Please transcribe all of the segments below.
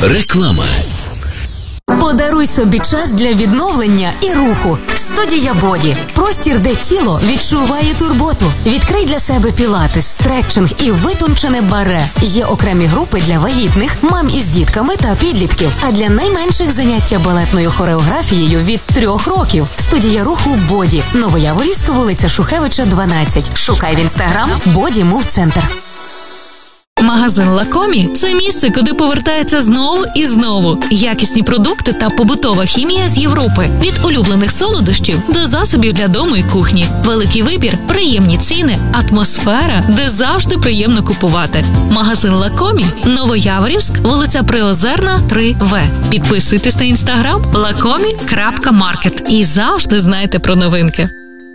Реклама. Подаруй собі час для відновлення і руху. Студія Боді. Простір, де тіло відчуває турботу. Відкрий для себе пілатес, стретчинг і витончене баре. Є окремі групи для вагітних, мам із дітками та підлітків. А для найменших заняття балетною хореографією від 3 років. Студія руху Боді. Новояворівська, вулиця Шухевича, 12. Шукай в інстаграм Боді Мув Центр. Магазин Лакомі – це місце, куди повертається знову і знову. Якісні продукти та побутова хімія з Європи. Від улюблених солодощів до засобів для дому і кухні. Великий вибір, приємні ціни, атмосфера, де завжди приємно купувати. Магазин Лакомі, Новояворівськ, вулиця Приозерна, 3В. Підписуйтесь на інстаграм lakomi.market і завжди знайте про новинки.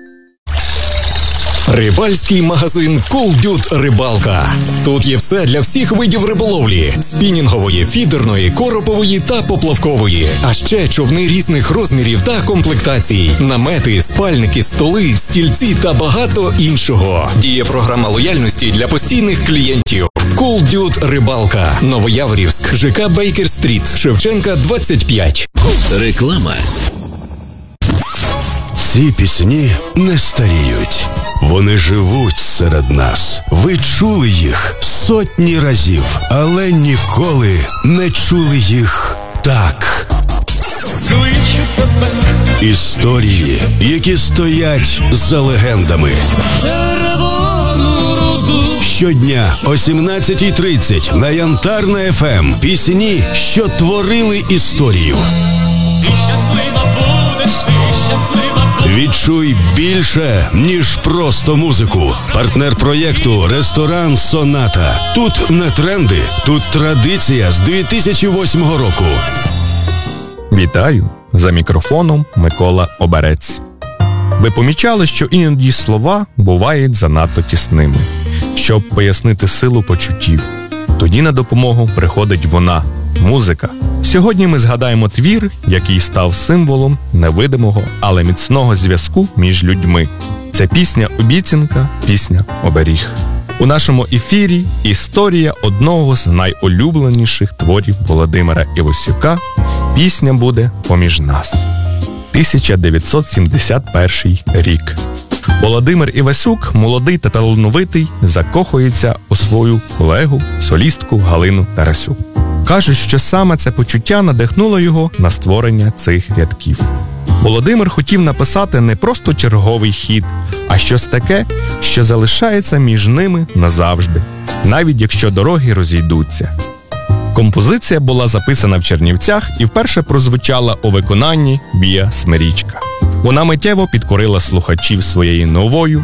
Рибальський магазин «Колдют Рибалка». Тут є все для всіх видів риболовлі – спінінгової, фідерної, коропової та поплавкової. А ще човни різних розмірів та комплектацій, намети, спальники, столи, стільці та багато іншого. Діє програма лояльності для постійних клієнтів. «Колдют Рибалка», Новояворівськ, ЖК Бейкер-стріт, Шевченка, 25. Реклама. Ці пісні не старіють. Вони живуть серед нас. Ви чули їх сотні разів, але ніколи не чули їх так. Історії, які стоять за легендами. Щодня о 17:30 на Янтарна ФМ. Пісні, що творили історію. Відчуй більше, ніж просто музику. Партнер проєкту «Ресторан Соната». Тут не тренди, тут традиція з 2008 року. Вітаю! За мікрофоном Микола Оберець. Ви помічали, що іноді слова бувають занадто тісними, щоб пояснити силу почуттів. Тоді на допомогу приходить вона – музика. Сьогодні ми згадаємо твір, який став символом невидимого, але міцного зв'язку між людьми. Це пісня-обіцянка, пісня-оберіг. У нашому ефірі історія одного з найулюбленіших творів Володимира Івасюка. Пісня буде «Поміж нас». 1971 рік. Володимир Івасюк, молодий та талановитий, закохується у свою колегу, солістку Галину Тарасюк. Каже, що саме це почуття надихнуло його на створення цих рядків. Володимир хотів написати не просто черговий хіт, а щось таке, що залишається між ними назавжди, навіть якщо дороги розійдуться. Композиція була записана в Чернівцях і вперше прозвучала у виконанні Вія Смирічка. Вона миттєво підкорила слухачів своєю новою,